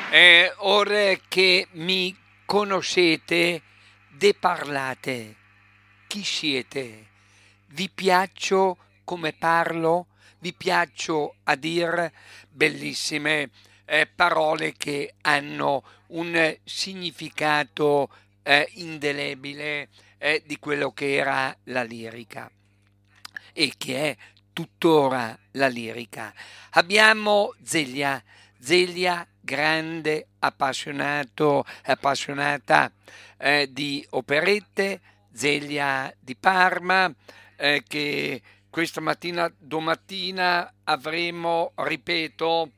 Ora che mi conoscete, de parlate. Chi siete? Vi piaccio come parlo? Vi piaccio a dir bellissime parole che hanno un significato indelebile di quello che era la lirica e che è tuttora la lirica. Abbiamo Zelia grande appassionata di operette, Zelia di Parma, che questa mattina, domattina avremo, ripeto,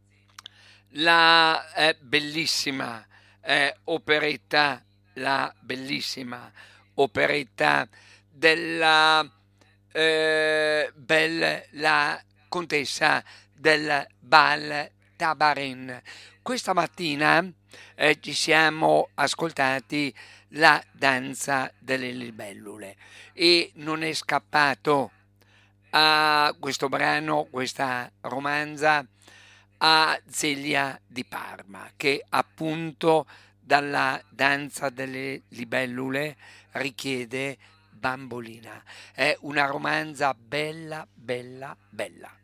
la bellissima operetta della la contessa del Bal Tabarin. Questa mattina ci siamo ascoltati la danza delle libellule e non è scappato a questo brano, questa romanza, a Zelia di Parma, che appunto dalla danza delle libellule richiede Bambolina. È una romanza bella, bella, bella.